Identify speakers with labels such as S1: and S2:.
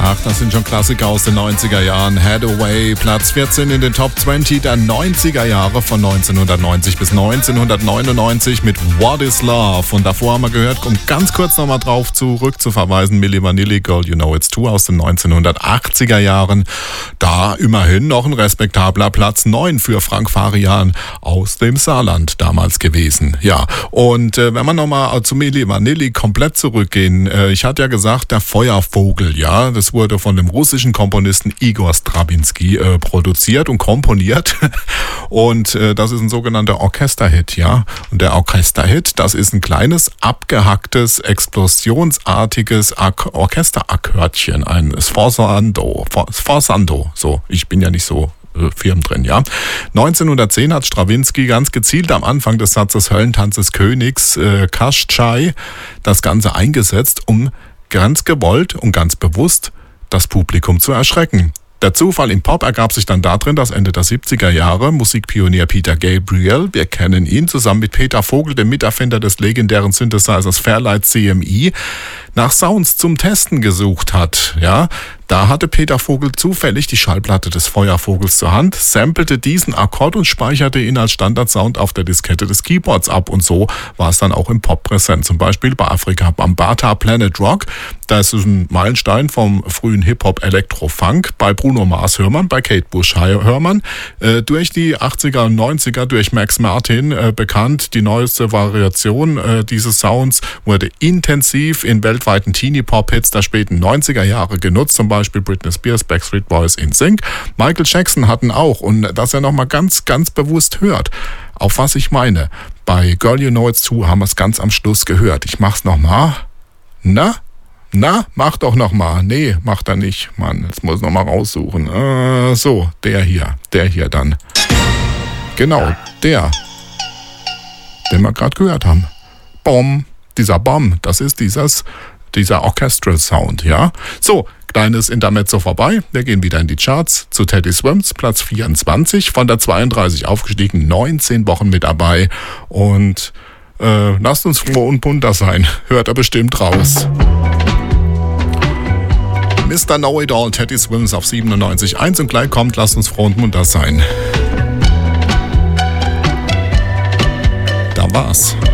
S1: Ach, das sind schon Klassiker aus den 90er Jahren. Hathaway, Platz 14 in den Top 20 der 90er Jahre von 1990 bis 1999 mit What is Love. Und davor haben wir gehört, um ganz kurz nochmal drauf zurückzuverweisen, Milli Vanilli, Girl You Know It's True aus den 1980er Jahren. Da immerhin noch ein respektabler Platz 9 für Frank Farian aus dem Saarland damals gewesen. Ja, und wenn wir nochmal zu Milli Vanilli komplett zurückgehen, ich hatte ja gesagt, der Feuervogel, ja, das wurde von dem russischen Komponisten Igor Strawinsky produziert und komponiert. Und das ist ein sogenannter Orchesterhit, ja. Und der Orchesterhit, das ist ein kleines, abgehacktes, explosionsartiges Orchesterakkordchen, ein Sforzando, so, ich bin ja nicht so Firmen drin, ja. 1910 hat Strawinsky ganz gezielt am Anfang des Satzes Höllentanz des Königs Kaschai das Ganze eingesetzt, um ganz gewollt und ganz bewusst das Publikum zu erschrecken. Der Zufall im Pop ergab sich dann darin, dass Ende der 70er Jahre Musikpionier Peter Gabriel, wir kennen ihn, zusammen mit Peter Vogel, dem Miterfinder des legendären Synthesizers Fairlight CMI, nach Sounds zum Testen gesucht hat. Ja, da hatte Peter Vogel zufällig die Schallplatte des Feuervogels zur Hand, sampelte diesen Akkord und speicherte ihn als Standardsound auf der Diskette des Keyboards ab. Und so war es dann auch im Pop präsent. Zum Beispiel bei Afrika Bambaataa Planet Rock. Das ist ein Meilenstein vom frühen Hip-Hop Elektro-Funk. Bei Bruno Mars hört man, bei Kate Bush hört man. Durch die 80er und 90er, durch Max Martin bekannt, die neueste Variation dieses Sounds wurde intensiv in weltweiten Teenie-Pop-Hits der späten 90er Jahre genutzt. Zum Beispiel Britney Spears, Backstreet Boys, NSYNC. Michael Jackson hatten auch. Und dass er nochmal ganz, ganz bewusst hört, auf was ich meine. Bei Girl You Know It's True haben wir es ganz am Schluss gehört. Ich mach's nochmal. Na, mach doch nochmal. Nee, macht er nicht. Mann, jetzt muss ich nochmal raussuchen. So, der hier dann. Genau, den wir gerade gehört haben. Bom, dieser Bom, das ist dieser Orchestral Sound, ja. So, kleines Intermezzo vorbei. Wir gehen wieder in die Charts zu Teddy Swims, Platz 24, von der 32 aufgestiegen, 19 Wochen mit dabei. Und lasst uns froh und bunter sein. Hört er bestimmt raus. Mr. Know-It-All, Teddy Swims auf 97.1 und gleich kommt, lasst uns froh und munter sein. Da war's.